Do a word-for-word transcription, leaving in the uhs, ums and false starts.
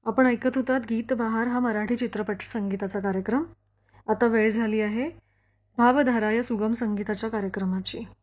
आपण ऐकत होतात गीत बहार हा मराठी चित्रपट संगीताचा कार्यक्रम. आता वेळ झाली आहे भावधारा या सुगम संगीताच्या कार्यक्रमाची.